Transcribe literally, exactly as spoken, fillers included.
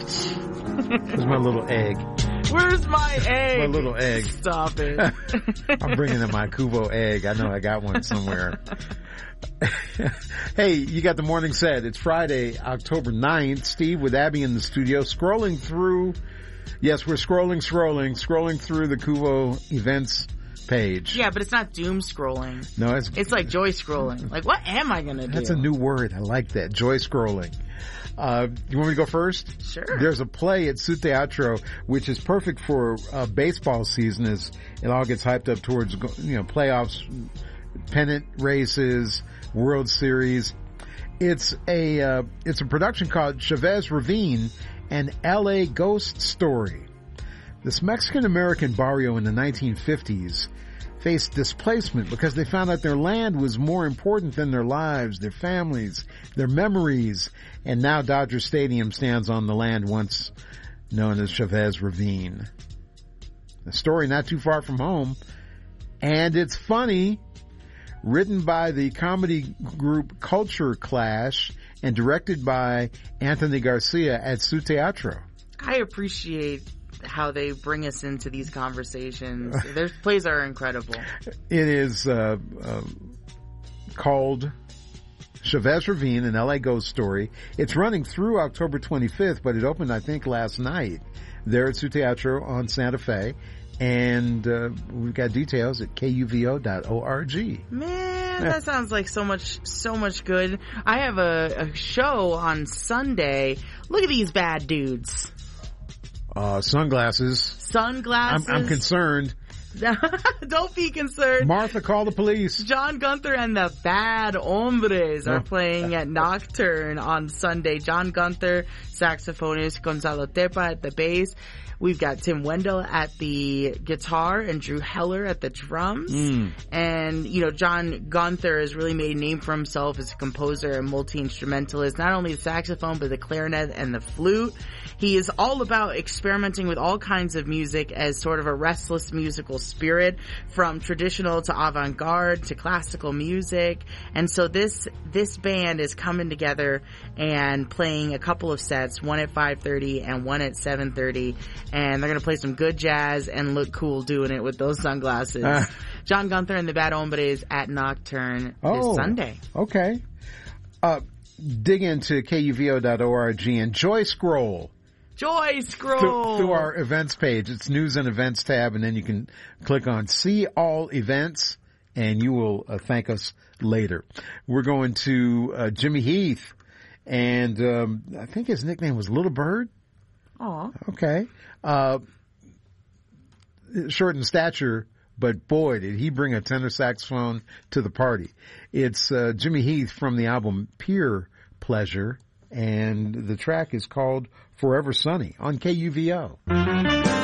There's my little egg. Where's my egg? My little egg. Stop it. I'm bringing in my Kubo egg. I know I got one somewhere. Hey, you got the morning set. It's Friday, October ninth. Steve with Abby in the studio, scrolling through. Yes, we're scrolling, scrolling, scrolling through the Kubo events page. Yeah, but it's not doom scrolling. No, it's it's like joy scrolling. Like, what am I gonna do? That's a new word. I like that. Joy scrolling. Uh, you want me to go first? Sure. There's a play at Su Teatro, which is perfect for uh, baseball season as it all gets hyped up towards, you know, playoffs, pennant races, World Series. It's a, uh, it's a production called Chavez Ravine, an L A ghost story. This Mexican-American barrio in the nineteen fifties faced displacement because they found out their land was more important than their lives, their families, their memories, and now Dodger Stadium stands on the land once known as Chavez Ravine. A story not too far from home, and it's funny, written by the comedy group Culture Clash and directed by Anthony Garcia at Su Teatro. I appreciate how they bring us into these conversations. Their plays are incredible. It is uh, uh, called Chavez Ravine, an L A ghost story. It's running through October twenty-fifth, but it opened, I think, last night there at Su Teatro on Santa Fe. And uh, we've got details at K U V O dot org. Man, that sounds like so much, so much good. I have a, a show on Sunday. Look at these bad dudes. Uh, sunglasses. Sunglasses. I'm, I'm concerned. Don't be concerned. Martha, call the police. John Gunther and the Bad Hombres are playing at Nocturne on Sunday. John Gunther, saxophonist, Gonzalo Tepa at the bass. We've got Tim Wendell at the guitar and Drew Heller at the drums. Mm. And, you know, John Gunther has really made a name for himself as a composer and multi-instrumentalist, not only the saxophone, but the clarinet and the flute. He is all about experimenting with all kinds of music as sort of a restless musical spirit, from traditional to avant-garde to classical music. And so this, this band is coming together and playing a couple of sets, one at five thirty and one at seven thirty. And they're going to play some good jazz and look cool doing it with those sunglasses. Uh, John Gunther and the Bad Hombres at Nocturne oh, this Sunday. Okay. Uh, dig into K U V O dot org and Joy Scroll. Joy Scroll! Through, through our events page. It's News and Events tab, and then you can click on See All Events, and you will uh, thank us later. We're going to uh, Jimmy Heath, and um, I think his nickname was Little Bird. Aw. Okay. Uh, short in stature, but boy, did he bring a tenor saxophone to the party. It's uh, Jimmy Heath from the album Pure Pleasure, and the track is called Forever Sunny on K U V O.